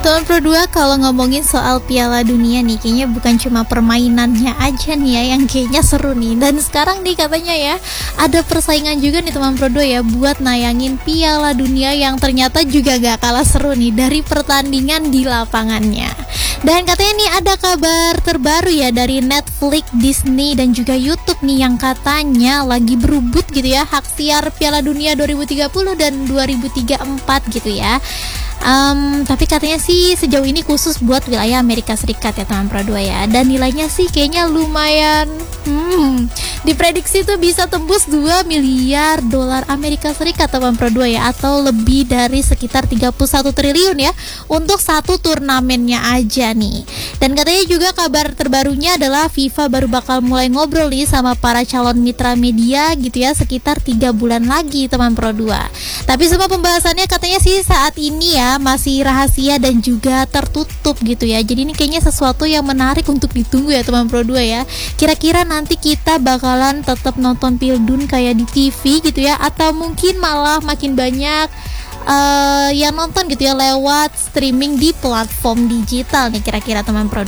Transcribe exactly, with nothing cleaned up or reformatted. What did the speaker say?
Teman Pro dua, kalau ngomongin soal Piala Dunia nih, kayaknya bukan cuma permainannya aja nih ya yang kayaknya seru nih. Dan sekarang nih katanya ya, ada persaingan juga nih teman Pro dua ya buat nayangin Piala Dunia yang ternyata juga gak kalah seru nih dari pertandingan di lapangannya. Dan katanya nih ada kabar terbaru ya dari Netflix, Disney, dan juga YouTube nih yang katanya lagi berebut gitu ya hak siar Piala Dunia dua ribu tiga puluh dan dua ribu tiga puluh empat gitu ya. Um, tapi katanya sih sejauh ini khusus buat wilayah Amerika Serikat ya teman Pro dua ya. Dan nilainya sih kayaknya lumayan hmm, diprediksi tuh bisa tembus dua miliar dolar Amerika Serikat teman Pro dua ya, atau lebih dari sekitar tiga puluh satu triliun ya untuk satu turnamennya aja nih. Dan katanya juga kabar terbarunya adalah FIFA baru bakal mulai ngobrol nih sama para calon mitra media gitu ya sekitar tiga bulan lagi teman Pro dua. Tapi semua pembahasannya katanya sih saat ini ya masih rahasia dan juga tertutup gitu ya. Jadi ini kayaknya sesuatu yang menarik untuk ditunggu ya teman Pro dua ya. Kira-kira nanti kita bakalan tetap nonton Pildun kayak di T V gitu ya, atau mungkin malah makin banyak uh, yang nonton gitu ya lewat streaming di platform digital nih kira-kira teman Pro dua.